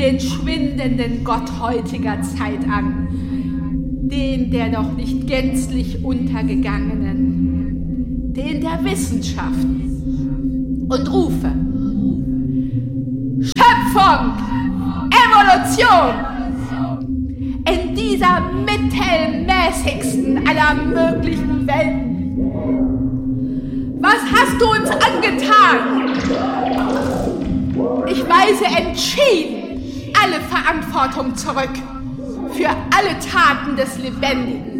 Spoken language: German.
den schwindenden Gott heutiger Zeit an, den der noch nicht gänzlich untergegangenen, den der Wissenschaften, und rufe: Schöpfung, Evolution! In dieser mittelmäßigsten aller möglichen Welten. Was hast du uns angetan? Ich weise entschieden alle Verantwortung zurück für alle Taten des Lebendigen.